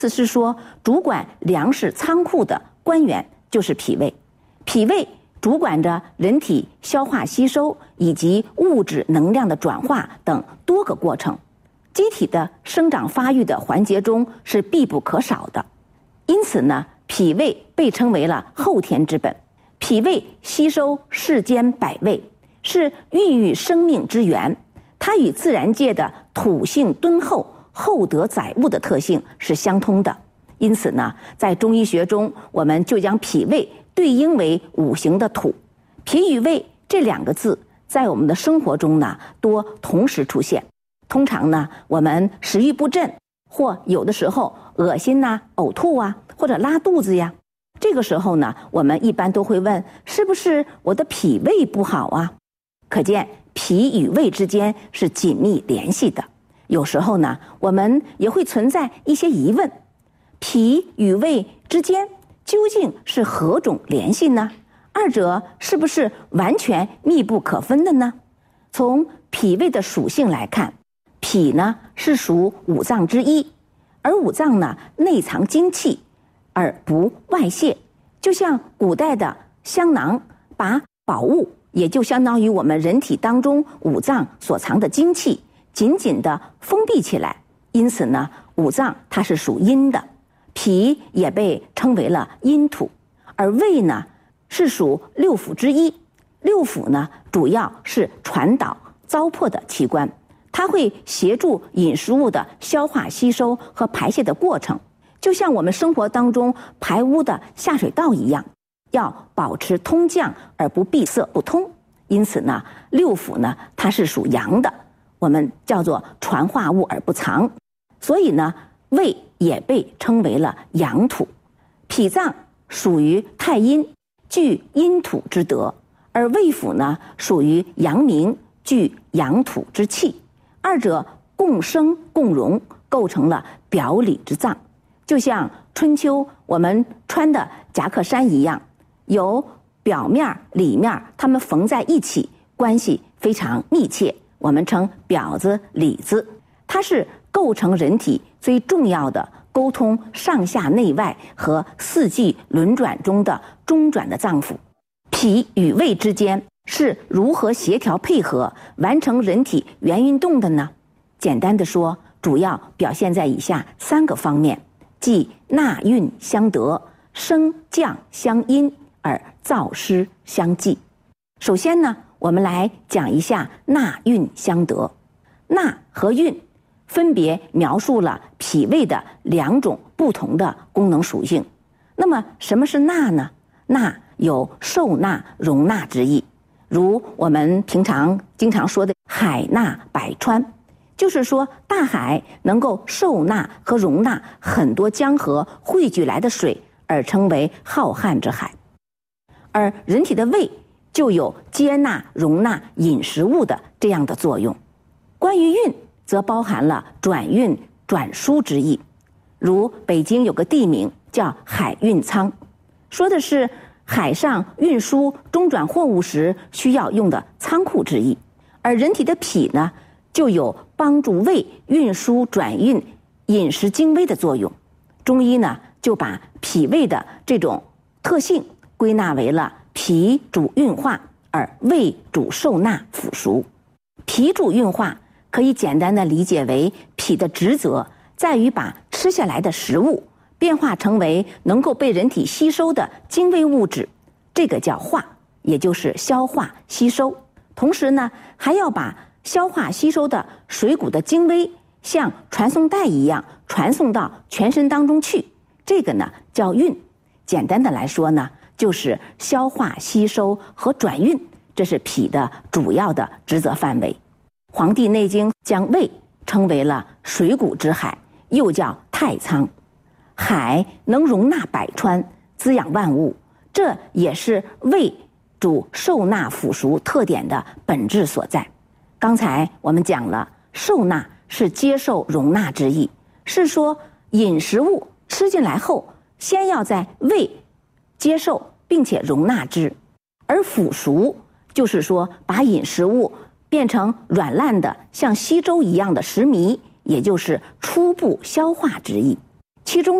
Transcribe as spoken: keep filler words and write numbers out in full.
思是说，主管粮食仓库的官员就是脾胃，脾胃主管着人体消化吸收以及物质能量的转化等多个过程，机体的生长发育的环节中是必不可少的。因此呢，脾胃被称为了后天之本。脾胃吸收世间百味，是孕育生命之源，它与自然界的土性敦厚、厚德载物的特性是相通的。因此呢，在中医学中，我们就将脾胃对应为五行的土。脾与胃这两个字在我们的生活中呢多同时出现。通常呢，我们食欲不振，或有的时候恶心呐、啊、呕吐啊，或者拉肚子呀，这个时候呢，我们一般都会问，是不是我的脾胃不好啊？可见脾与胃之间是紧密联系的。有时候呢，我们也会存在一些疑问，脾与胃之间究竟是何种联系呢？二者是不是完全密不可分的呢？从脾胃的属性来看，脾呢是属五脏之一，而五脏呢内藏精气而不外泄，就像古代的香囊把宝物，也就相当于我们人体当中五脏所藏的精气紧紧地封闭起来。因此呢，五脏它是属阴的，脾也被称为了阴土，而胃呢是属六腑之一。六腑呢主要是传导糟粕的器官，它会协助饮食物的消化吸收和排泄的过程，就像我们生活当中排污的下水道一样，要保持通降而不闭塞不通。因此呢，六腑呢它是属阳的，我们叫做传化物而不藏。所以呢，胃也被称为了阳土。脾脏属于太阴，具阴土之德，而胃腑呢属于阳明，具阳土之气。二者共生共荣，构成了表里之脏。就像春秋我们穿的夹克衫一样，有表面里面，它们缝在一起，关系非常密切，我们称表子里子。它是构成人体最重要的沟通上下内外和四季轮转中的中转的脏腑。脾与胃之间是如何协调配合完成人体元运动的呢？简单的说，主要表现在以下三个方面，即纳运相得，升降相因，而燥湿相济。首先呢，我们来讲一下纳运相得。纳和运分别描述了脾胃的两种不同的功能属性。那么什么是纳呢？纳有受纳、容纳之意，如我们平常经常说的海纳百川，就是说大海能够受纳和容纳很多江河汇聚来的水，而称为浩瀚之海。而人体的胃就有接纳、容纳饮食物的这样的作用。关于运，则包含了转运、转输之意。如北京有个地名叫海运仓，说的是海上运输中转货物时需要用的仓库之意。而人体的脾呢，就有帮助胃运输转运饮食精微的作用。中医呢，就把脾胃的这种特性归纳为了脾主运化，而胃主受纳腐熟。脾主运化可以简单的理解为，脾的职责在于把吃下来的食物变化成为能够被人体吸收的精微物质，这个叫化，也就是消化吸收。同时呢，还要把消化吸收的水谷的精微像传送带一样传送到全身当中去，这个呢叫运。简单的来说呢，就是消化吸收和转运，这是脾的主要的职责范围。《黄帝内经》将胃称为了水谷之海，又叫太仓。海能容纳百川，滋养万物，这也是胃主受纳腐熟特点的本质所在。刚才我们讲了，受纳是接受容纳之意，是说饮食物吃进来后，先要在胃接受并且容纳之。而腐熟就是说把饮食物变成软烂的像稀粥一样的食糜，也就是初步消化之意。 其中。